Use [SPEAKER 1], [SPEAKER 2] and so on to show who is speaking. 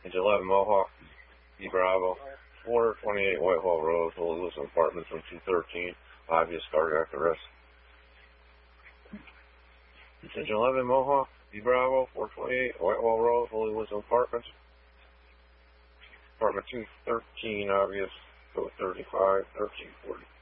[SPEAKER 1] It's 11 Mohawk, E Bravo, 428 Whitehall Road, Holy Wilson Apartments, room 213, obvious cardiac arrest. It's 11 Mohawk, E Bravo, 428 Whitehall Road, Holy Wilson Apartments, apartment 213, obvious, code 35, 1340.